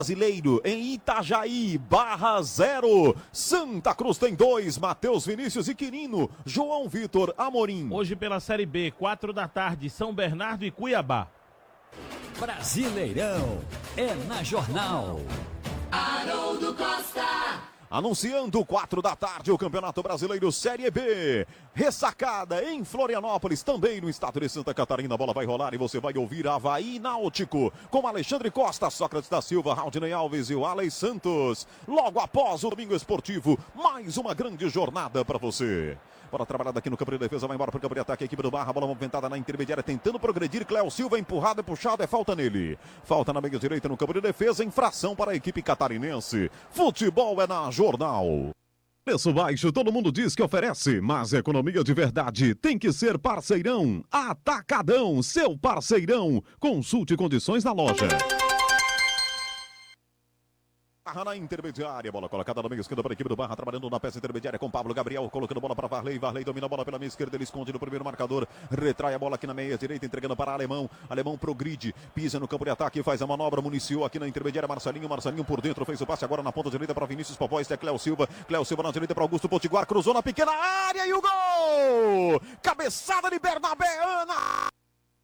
Brasileiro em Itajaí, Barra 0. Santa Cruz tem 2, Matheus Vinícius e Quirino, João Vitor Amorim. Hoje pela Série B, 4 da tarde, São Bernardo e Cuiabá. Brasileirão é na Jornal. Haroldo Costa. Anunciando 4 da tarde o Campeonato Brasileiro Série B. Ressacada em Florianópolis, também no estado de Santa Catarina. A bola vai rolar e você vai ouvir Avaí Náutico com Alexandre Costa, Sócrates da Silva, Raudinei Alves e o Alex Santos. Logo após o Domingo Esportivo, mais uma grande jornada para você. Bola trabalhada aqui no campo de defesa, vai embora para o campo de ataque, a equipe do Barra, bola movimentada na intermediária, tentando progredir, Cléo Silva, empurrado e puxado, é falta nele. Falta na meia direita no campo de defesa, infração para a equipe catarinense. Futebol é na Jornal. Preço baixo, todo mundo diz que oferece, mas economia de verdade tem que ser parceirão. Atacadão, seu parceirão. Consulte condições na loja. Barra na intermediária, bola colocada na meia esquerda para a equipe do Barra, trabalhando na peça intermediária com Pablo Gabriel, colocando bola para Varley, Varley domina a bola pela meia esquerda, ele esconde no primeiro marcador, retrai a bola aqui na meia direita, entregando para Alemão, Alemão progride, pisa no campo de ataque, faz a manobra, municiou aqui na intermediária, Marcelinho por dentro, fez o passe agora na ponta direita para Vinícius Popó, este é Cléo Silva na direita para Augusto Potiguar, cruzou na pequena área e o gol! Cabeçada de Bernabé, Ana!